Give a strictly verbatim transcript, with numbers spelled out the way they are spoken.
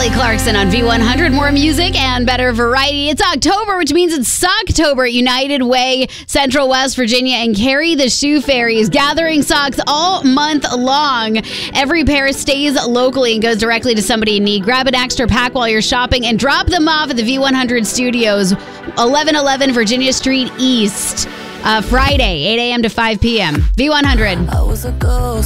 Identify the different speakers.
Speaker 1: Kelly Clarkson on V one hundred. More music and better variety. It's October, which means it's Socktober at United Way, Central West Virginia, and Carrie the Shoe Fairy is gathering socks all month long. Every pair stays locally and goes directly to somebody in need. Grab an extra pack while you're shopping and drop them off at the V one hundred Studios, eleven eleven Virginia Street East. Uh, Friday, eight a.m. to five p.m. V one hundred.
Speaker 2: I was a ghost.